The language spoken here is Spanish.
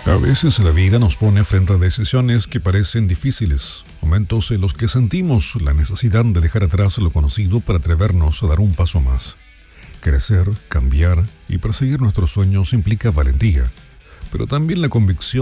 A veces la vida nos pone frente a decisiones que parecen difíciles, momentos en los que sentimos la necesidad de dejar atrás lo conocido para atrevernos a dar un paso más. Crecer, cambiar y perseguir nuestros sueños implica valentía, pero también la convicción